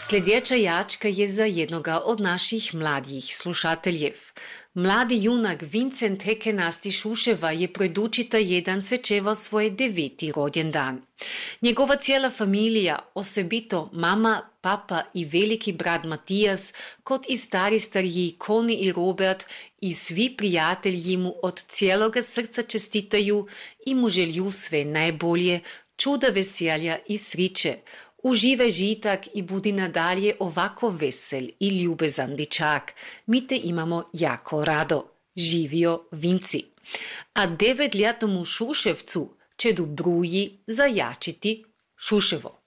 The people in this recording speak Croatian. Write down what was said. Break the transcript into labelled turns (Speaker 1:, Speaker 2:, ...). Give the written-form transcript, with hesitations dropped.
Speaker 1: Sljedeća jačka je za jednoga od naših mladih slušateljev. Mladi junak Vincent Hekenasti Šuševa je predučita jedan svečevao svoj 9. rođendan. Njegova cijela familija, osobito mama, papa i veliki brat Matijas, kot i stariji Koni i Robert i svi prijatelji mu od cijeloga srca čestitaju i mu želju sve najbolje, čuda veselja i sriče. Uživaj žitak i budi nadalje ovako vesel i ljubezan dičak. Mi te imamo jako rado. Živio Vinci. A 9-ljetnому Šuševcu će du bruji zajačiti Šuševo.